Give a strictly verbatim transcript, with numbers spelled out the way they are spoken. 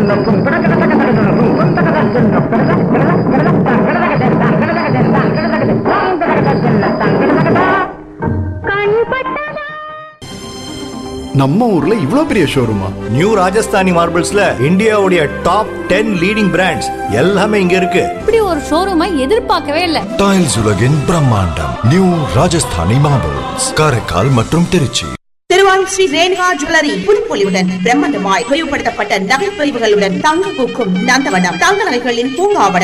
நம்ம ஊர்ல இவ்ளோ பெரிய ஷோரூமா? நியூ ராஜஸ்தானி மார்பிள்ஸ்ல இந்தியாவுடைய டாப் டென் லீடிங் பிராண்ட்ஸ் எல்லாமே இங்க இருக்கு. இப்படி ஒரு ஷோரூமை எதிர்பார்க்கவே இல்ல. டைல்ஸ் உலகின் பிரம்மாண்டம் நியூ ராஜஸ்தானி மார்பிள்ஸ், காரைக்கால் மற்றும் திருச்சி. திருவாரூர் ஸ்ரீ ரேணுகா ஜுவல்லரி புதுப்பொலிவுடன் பிரம்மாண்டமாய் உபயோகப்படுத்தப்பட்ட நகை பிரிவுகளுடன் தங்க பூக்கும் நந்தவனம், தங்க நகைகளின் பூங்காவனம்.